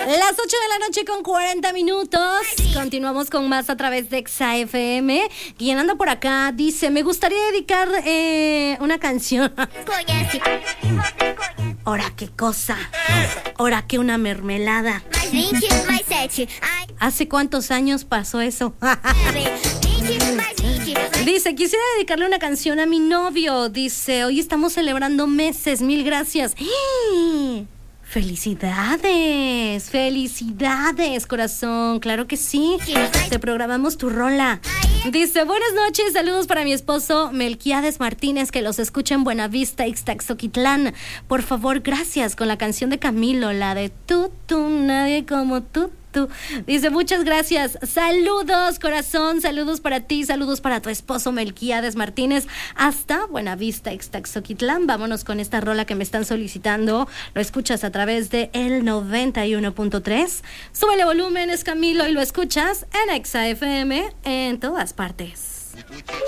Las 8 de la noche con 40 minutos. Continuamos con más a través de Exa FM. Quien anda por acá dice: me gustaría dedicar una canción. Ora qué cosa. Ora qué una mermelada. ¿Hace cuántos años pasó eso? Dice: quisiera dedicarle una canción a mi novio. Dice: hoy estamos celebrando meses. Mil gracias. ¡Felicidades! ¡Felicidades, corazón! ¡Claro que sí! Te programamos tu rola. Dice: buenas noches, saludos para mi esposo Melquiades Martínez, que los escucha en Buenavista, Ixtaxoquitlán. Por favor, gracias, con la canción de Camilo, la de tú, nadie como tú. Dice: muchas gracias, saludos, corazón, saludos para ti, saludos para tu esposo Melquiades Martínez, hasta Buenavista, Ixtaxoquitlán. Vámonos con esta rola que me están solicitando. Lo escuchas a través de el 91.3. Súbele volumen, es Camilo, y lo escuchas en Exa FM en todas partes.